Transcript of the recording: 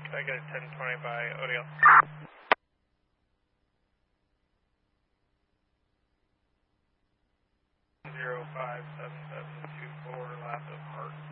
Can I get a 1020 by ODL? 057724, last of heart.